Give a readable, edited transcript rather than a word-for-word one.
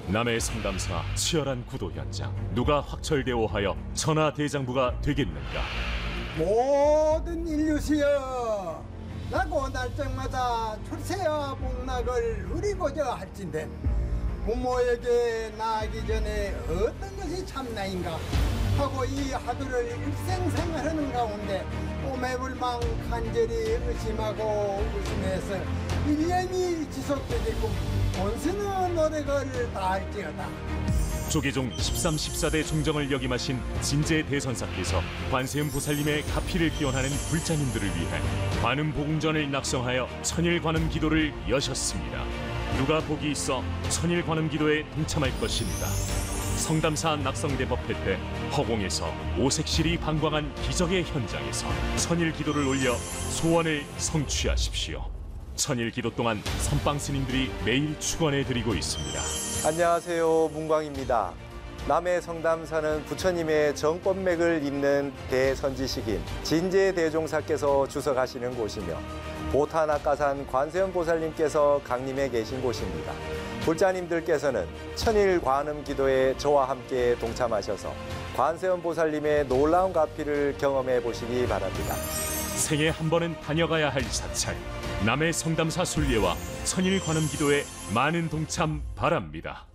남해 상담사 치열한 구도 현장. 누가 확철대오하여 천하대장부가 되겠는가? 모든 인류시여, 나고 날짜마다 출세와 복락을 누리고자 할진대 부모에게 나아가기 전에 어떤 것이 참나인가 하고 이 하루를 일생생활하는 가운데 오매불망 간절히 의심하고 의심해서 1년이 지속되게끔 온순한 노력을 다할지어다. 조계종 13, 14대 종정을 역임하신 진제 대선사께서 관세음 보살님의 가피를 기원하는 불자님들을 위해 관음복음전을 낙성하여 천일관음 기도를 여셨습니다. 누가 복이 있어 천일관음 기도에 동참할 것인가? 성담사 낙성대법회 때 허공에서 오색실이 방광한 기적의 현장에서 천일 기도를 올려 소원을 성취하십시오. 천일 기도 동안 선방 스님들이 매일 축원해 드리고 있습니다. 안녕하세요, 문광입니다. 남해 성담사는 부처님의 정법맥을 잇는 대선지식인 진제대종사께서 주석하시는 곳이며 보타낙가산 관세음보살님께서 강림해 계신 곳입니다. 불자님들께서는 천일 관음 기도에 저와 함께 동참하셔서 관세음보살님의 놀라운 가피를 경험해 보시기 바랍니다. 생애 한 번은 다녀가야 할 사찰, 남해 성담사 순례와 천일 관음 기도에 많은 동참 바랍니다.